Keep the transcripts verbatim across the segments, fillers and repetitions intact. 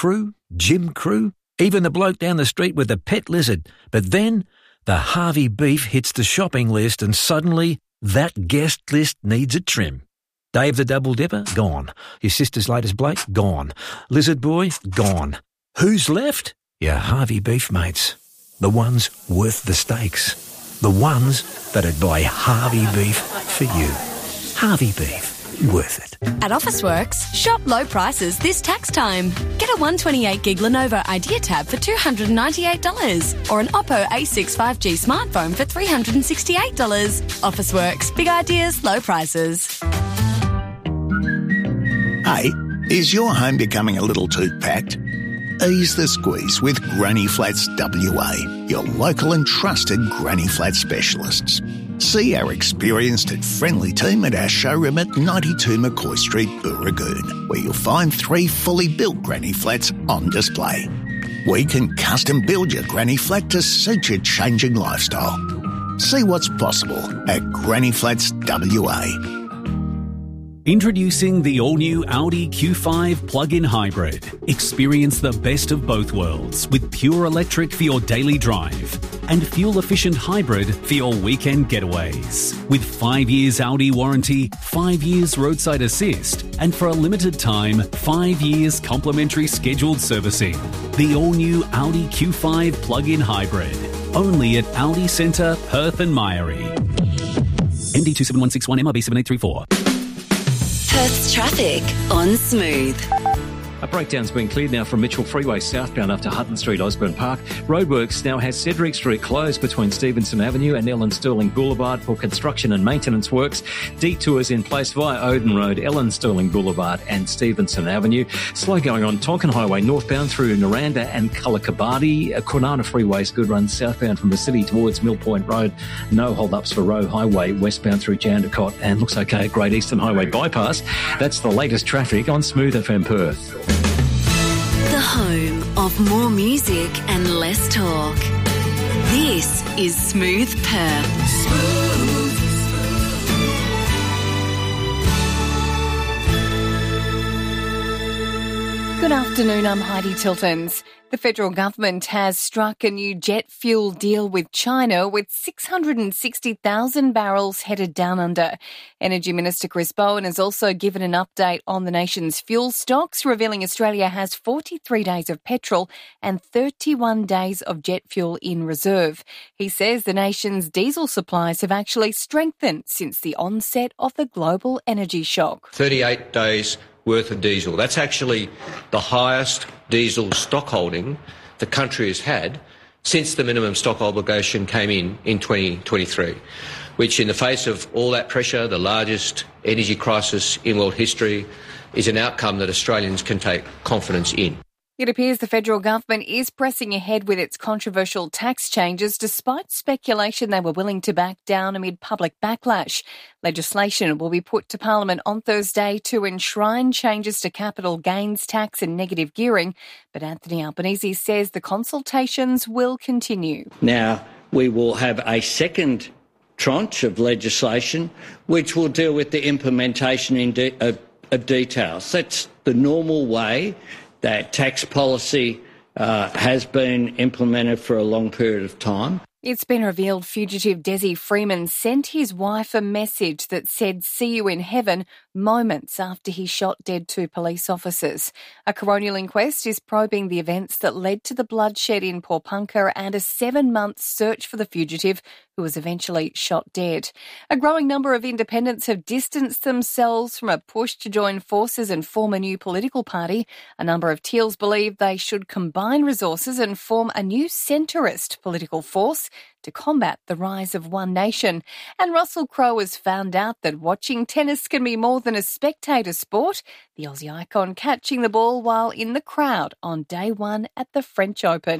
crew, gym crew, even the bloke down the street with the pet lizard. But then the Harvey beef hits the shopping list and suddenly that guest list needs a trim. Dave the Double Dipper? Gone. Your sister's latest Blake? Gone. Lizard Boy? Gone. Who's left? Your Harvey beef mates. The ones worth the stakes. The ones that'd buy Harvey beef for you. Harvey beef. Worth it. At Officeworks, shop low prices this tax time. Get a one twenty-eight gig Lenovo Idea Tab for two hundred ninety-eight dollars or an Oppo A six five G smartphone for three hundred sixty-eight dollars. Officeworks. Big ideas, low prices. Hey, is your home becoming a little too packed? Ease the squeeze with Granny Flats W A, your local and trusted Granny Flat specialists. See our experienced and friendly team at our showroom at ninety-two McCoy Street, Booragoon, where you'll find three fully built Granny Flats on display. We can custom build your Granny Flat to suit your changing lifestyle. See what's possible at Granny Flats W A. Introducing the all-new Audi Q five plug-in hybrid. Experience the best of both worlds with pure electric for your daily drive and fuel-efficient hybrid for your weekend getaways. With five years Audi warranty, five years roadside assist, and for a limited time, five years complimentary scheduled servicing. The all-new Audi Q five plug-in hybrid. Only at Audi Centre, Perth and Myrie. M D two seven one six one, M R B seven eight three four. Perth's traffic on Smooth. A breakdown's been cleared now from Mitchell Freeway southbound up to Hutton Street, Osborne Park. Roadworks now has Cedric Street closed between Stevenson Avenue and Ellen Sterling Boulevard for construction and maintenance works. Detours in place via Oden Road, Ellen Sterling Boulevard and Stevenson Avenue. Slow going on Tonkin Highway northbound through Naranda and Cullacabadi. Kwinana Freeway's good run southbound from the city towards Mill Point Road. No hold-ups for Roe Highway westbound through Jandakot, and looks okay at Great Eastern Highway bypass. That's the latest traffic on Smooth F M Perth. The home of more music and less talk. This is Smooth Perth. Smooth. Good afternoon, I'm Heidi Tiltons. The federal government has struck a new jet fuel deal with China with six hundred sixty thousand barrels headed down under. Energy Minister Chris Bowen has also given an update on the nation's fuel stocks, revealing Australia has forty-three days of petrol and thirty-one days of jet fuel in reserve. He says the nation's diesel supplies have actually strengthened since the onset of the global energy shock. thirty-eight days worth of diesel. That's actually the highest diesel stock holding the country has had since the minimum stock obligation came in in twenty twenty-three, which in the face of all that pressure, the largest energy crisis in world history, is an outcome that Australians can take confidence in. It appears the federal government is pressing ahead with its controversial tax changes despite speculation they were willing to back down amid public backlash. Legislation will be put to Parliament on Thursday to enshrine changes to capital gains tax and negative gearing, but Anthony Albanese says the consultations will continue. Now, we will have a second tranche of legislation which will deal with the implementation in de- of, of details. That's the normal way that tax policy uh, has been implemented for a long period of time. It's been revealed fugitive Desi Freeman sent his wife a message that said, "See you in heaven," moments after he shot dead two police officers. A coronial inquest is probing the events that led to the bloodshed in Pawnpukka and a seven-month search for the fugitive who was eventually shot dead. A growing number of independents have distanced themselves from a push to join forces and form a new political party. A number of Teals believe they should combine resources and form a new centrist political force to combat the rise of One Nation. And Russell Crowe has found out that watching tennis can be more than a spectator sport. The Aussie icon catching the ball while in the crowd on day one at the French Open.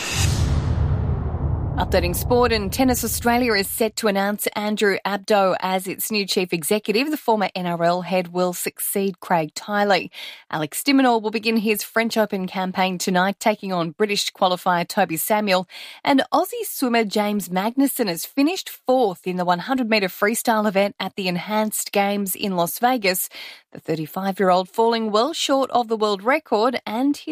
Updating sport, and Tennis Australia is set to announce Andrew Abdo as its new chief executive. The former N R L head will succeed Craig Tiley. Alex de Minaur will begin his French Open campaign tonight, taking on British qualifier Toby Samuel. And Aussie swimmer James Magnussen has finished fourth in the one hundred metre freestyle event at the Enhanced Games in Las Vegas. The thirty-five-year-old falling well short of the world record and his